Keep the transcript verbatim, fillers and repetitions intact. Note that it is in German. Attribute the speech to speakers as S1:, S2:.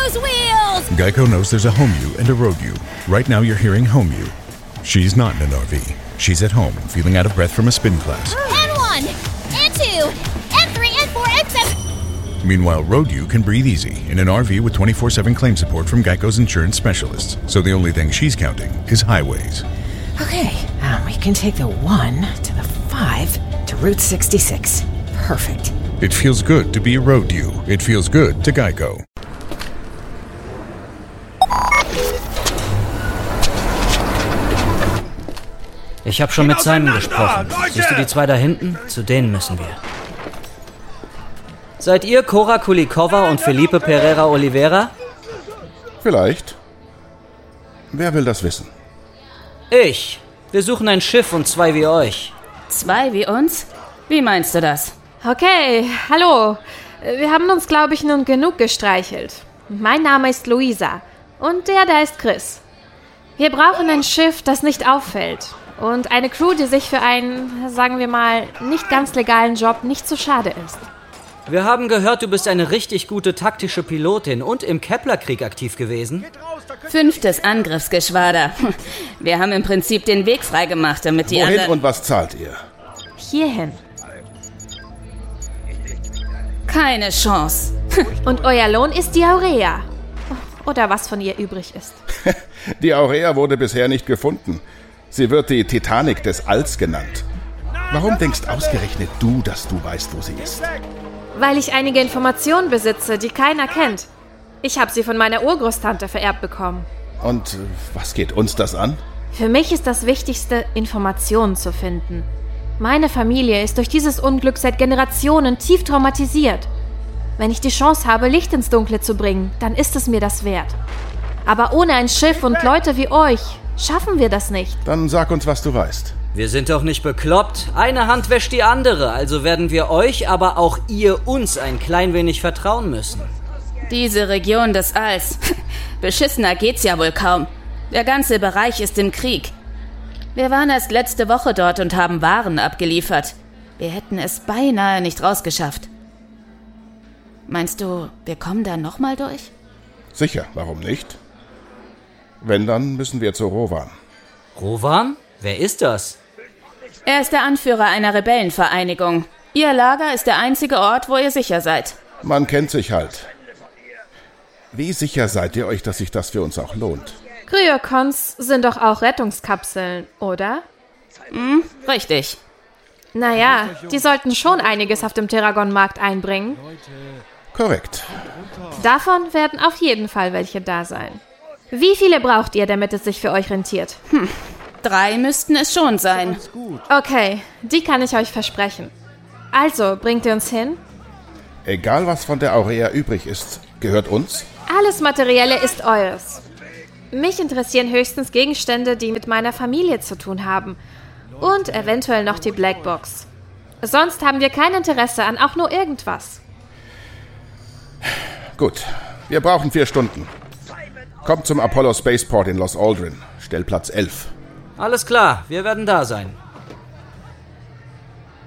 S1: those wheels!
S2: Geico knows there's a home you and a road you. Right now you're hearing home you. She's not in an R V. She's at home, feeling out of breath from a spin class.
S1: And one, and two, and three, and four, and seven.
S2: Meanwhile, road you can breathe easy in an R V with twenty-four seven claim support from Geico's insurance specialists. So the only thing she's counting is highways.
S3: Okay, um, we can take the one to the five to Route sixty-six. Perfect.
S2: It feels good to be a road you. It feels good to Geico.
S4: Ich habe schon mit Simon gesprochen. Siehst du die zwei da hinten? Zu denen müssen wir. Seid ihr Cora Kulikova und Felipe Pereira Oliveira?
S5: Vielleicht. Wer will das wissen?
S4: Ich. Wir suchen ein Schiff und zwei wie euch.
S6: Zwei wie uns? Wie meinst du das?
S7: Okay, hallo. Wir haben uns, glaube ich, nun genug gestreichelt. Mein Name ist Luisa und der da ist Chris. Wir brauchen ein Schiff, das nicht auffällt. Und eine Crew, die sich für einen, sagen wir mal, nicht ganz legalen Job nicht zu schade ist.
S4: Wir haben gehört, du bist eine richtig gute taktische Pilotin und im Kepler-Krieg aktiv gewesen.
S6: Fünftes Angriffsgeschwader. Wir haben im Prinzip den Weg freigemacht, damit die
S5: Wohin
S6: anderen...
S5: und was zahlt ihr?
S7: Hierhin.
S6: Keine Chance.
S7: Und euer Lohn ist die Aurea. Oder was von ihr übrig ist.
S5: Die Aurea wurde bisher nicht gefunden. Sie wird die Titanic des Alls genannt. Warum denkst ausgerechnet du, dass du weißt, wo sie ist?
S7: Weil ich einige Informationen besitze, die keiner kennt. Ich habe sie von meiner Urgroßtante vererbt bekommen.
S5: Und äh, was geht uns das an?
S7: Für mich ist das Wichtigste, Informationen zu finden. Meine Familie ist durch dieses Unglück seit Generationen tief traumatisiert. Wenn ich die Chance habe, Licht ins Dunkle zu bringen, dann ist es mir das wert. Aber ohne ein Schiff und Leute wie euch schaffen wir das nicht.
S5: Dann sag uns, was du weißt.
S4: Wir sind doch nicht bekloppt. Eine Hand wäscht die andere, also werden wir euch, aber auch ihr uns ein klein wenig vertrauen müssen.
S6: Diese Region des Alls. Beschissener geht's ja wohl kaum. Der ganze Bereich ist im Krieg. Wir waren erst letzte Woche dort und haben Waren abgeliefert. Wir hätten es beinahe nicht rausgeschafft. Meinst du, wir kommen da nochmal durch?
S5: Sicher, warum nicht? Wenn, dann müssen wir zu Rowan.
S4: Rowan? Wer ist das?
S6: Er ist der Anführer einer Rebellenvereinigung. Ihr Lager ist der einzige Ort, wo ihr sicher seid.
S5: Man kennt sich halt. Wie sicher seid ihr euch, dass sich das für uns auch lohnt?
S7: Kryokons sind doch auch Rettungskapseln, oder?
S6: Hm, richtig.
S7: Naja, die sollten schon einiges auf dem Terragon-Markt einbringen.
S5: Korrekt.
S7: Davon werden auf jeden Fall welche da sein. Wie viele braucht ihr, damit es sich für euch rentiert?
S6: Hm, drei müssten es schon sein.
S7: Okay, die kann ich euch versprechen. Also, bringt ihr uns hin?
S5: Egal, was von der Aurea übrig ist, gehört uns?
S7: Alles Materielle ist eures. Mich interessieren höchstens Gegenstände, die mit meiner Familie zu tun haben. Und eventuell noch die Blackbox. Sonst haben wir kein Interesse an auch nur irgendwas.
S5: Gut, wir brauchen vier Stunden. Kommt zum Apollo Spaceport in Los Aldrin, Stellplatz elf.
S4: Alles klar, wir werden da sein.